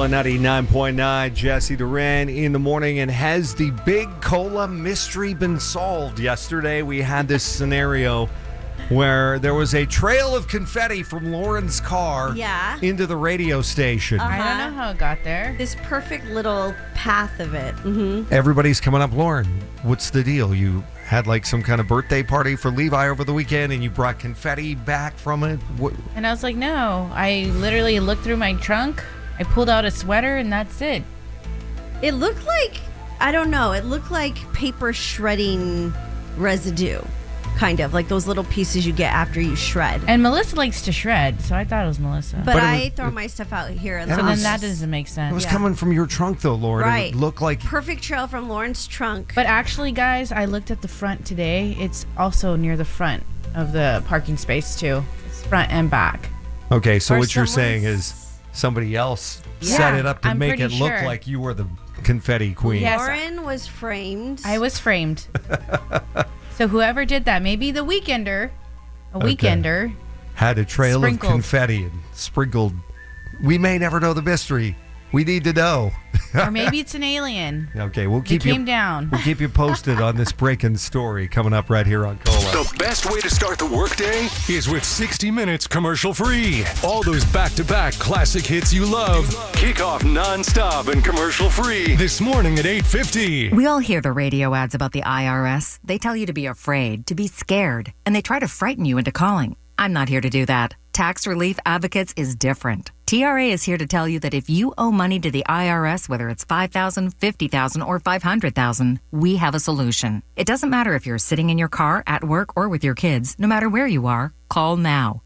Cola 99.9, Jesse Duran in the morning. And has the Big Cola mystery been solved? Yesterday we had this scenario where there was a trail of confetti from Lauren's car into the radio station. I don't know how it got there. This perfect little path of it. Everybody's coming up. Lauren, what's the deal? You had like some kind of birthday party for Levi over the weekend and you brought confetti back from it? What? And I was like, no. I literally looked through my trunk. I pulled out a sweater and that's it. It looked like, I don't know, it looked like paper shredding residue. Kind of, like those little pieces you get after you shred. And Melissa likes to shred, so I thought it was Melissa. But I throw my stuff out here. So then that doesn't make sense. It was coming from your trunk, though, Lauren. Right. It looked like... Perfect trail from Lauren's trunk. But actually, guys, I looked at the front today. It's also near the front of the parking space, too. It's front and back. Okay, so what you're saying is somebody else set it up to make it look like you were the confetti queen. Yes. Lauren was framed. I was framed. So whoever did that, maybe the weekender, weekender, had a trail of confetti and sprinkled. We may never know the mystery. We need to know. Or maybe it's an alien. Okay, we'll keep came down. We'll keep you posted on this breaking story coming up right here on Cola. The best way to start the workday is with 60 Minutes commercial free. All those back-to-back classic hits you love. Kick off nonstop and commercial free this morning at 8:50. We all hear the radio ads about the IRS. They tell you to be afraid, to be scared, and they try to frighten you into calling. I'm not here to do that. Tax Relief Advocates is different. TRA is here to tell you that if you owe money to the IRS, whether it's $5,000, $50,000, or $500,000, we have a solution. It doesn't matter if you're sitting in your car, at work, or with your kids. No matter where you are, call now.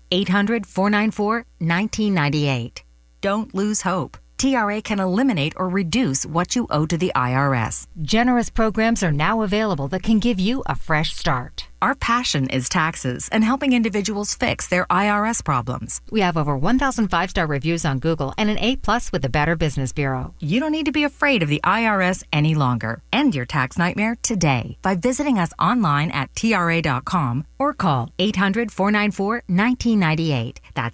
800-494-1998. Don't lose hope. TRA can eliminate or reduce what you owe to the IRS. Generous programs are now available that can give you a fresh start. Our passion is taxes and helping individuals fix their IRS problems. We have over 1,000 5-star reviews on Google and an A+ with the Better Business Bureau. You don't need to be afraid of the IRS any longer. End your tax nightmare today by visiting us online at TRA.com or call 800-494-1998. That's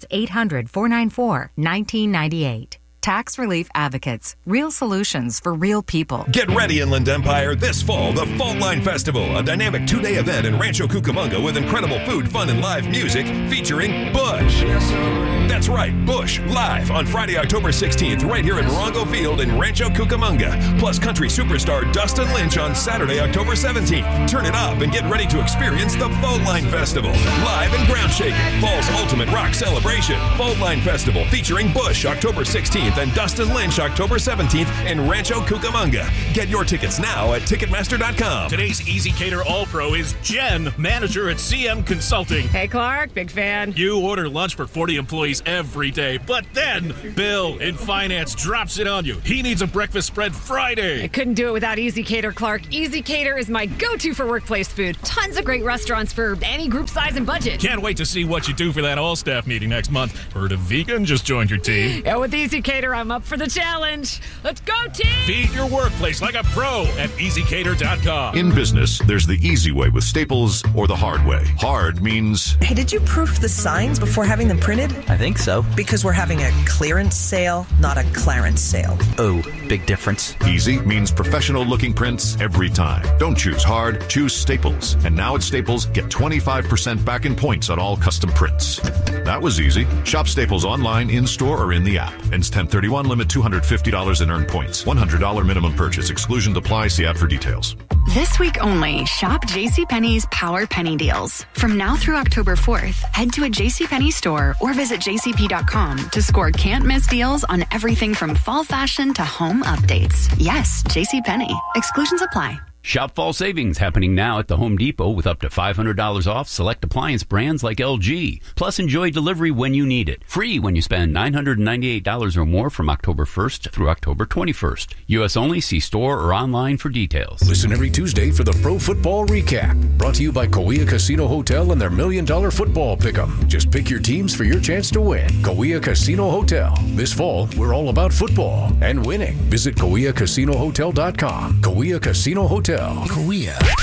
800-494-1998. Tax Relief Advocates. Real solutions for real people. Get ready, Inland Empire, this fall, the Fault Line Festival, a dynamic 2-day event in Rancho Cucamonga with incredible food, fun, and live music featuring Bush. That's right, Bush, live on Friday, October 16th, right here at Morongo Field in Rancho Cucamonga. Plus country superstar Dustin Lynch on Saturday, October 17th. Turn it up and get ready to experience the Fault Line Festival. Live and ground shaking, fall's ultimate rock celebration. Fault Line Festival featuring Bush, October 16th. And Dustin Lynch, October 17th in Rancho Cucamonga. Get your tickets now at Ticketmaster.com. Today's EasyCater All-Pro is Jen, manager at CM Consulting. Hey, Clark, big fan. You order lunch for 40 employees every day, but then Bill in finance drops it on you. He needs a breakfast spread Friday. I couldn't do it without EasyCater, Clark. EasyCater is my go-to for workplace food. Tons of great restaurants for any group size and budget. Can't wait to see what you do for that all-staff meeting next month. Heard a vegan just joined your team. Yeah, with EasyCater, I'm up for the challenge. Let's go, team! Feed your workplace like a pro at EasyCater.com. In business, there's the easy way with Staples or the hard way. Hard means... Hey, did you proof the signs before having them printed? I think so. Because we're having a clearance sale, not a clarence sale. Oh, big difference. Easy means professional-looking prints every time. Don't choose hard, choose Staples. And now at Staples, get 25% back in points on all custom prints. That was easy. Shop Staples online, in-store, or in the app. Ends 10/31, limit $250 in earned points. $100 minimum purchase. Exclusion apply. See app for details. This week only, shop JCPenney's Power Penny Deals. From now through October 4th, head to a JCPenney store or visit jcp.com to score can't-miss deals on everything from fall fashion to home updates. Yes, JCPenney. Exclusions apply. Shop fall savings happening now at the Home Depot with up to $500 off select appliance brands like LG. Plus, enjoy delivery when you need it. Free when you spend $998 or more from October 1st through October 21st. U.S. only. See store or online for details. Listen every Tuesday for the Pro Football Recap. Brought to you by Kauai Casino Hotel and their $1 Million Football Pick'em. Just pick your teams for your chance to win. Kauai Casino Hotel. This fall, we're all about football and winning. Visit KauaiCasinoHotel.com. Kauai Casino Hotel. Kauai.